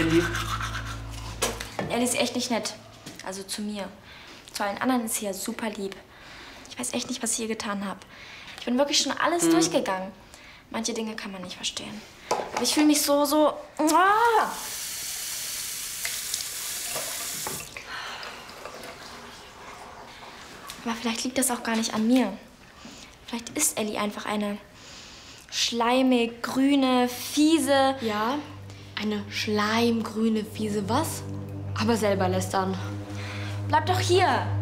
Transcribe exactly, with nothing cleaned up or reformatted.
lieb. Ellie ist echt nicht nett. Also zu mir. Zu allen anderen ist sie ja super lieb. Ich weiß echt nicht, was ich ihr getan habe. Ich bin wirklich schon alles hm. durchgegangen. Manche Dinge kann man nicht verstehen. Aber ich fühle mich so, so... Ah! Aber vielleicht liegt das auch gar nicht an mir. Vielleicht ist Ellie einfach eine schleimig, grüne, fiese... Ja, eine schleimgrüne, fiese was? Aber selber lästern. Bleib doch hier!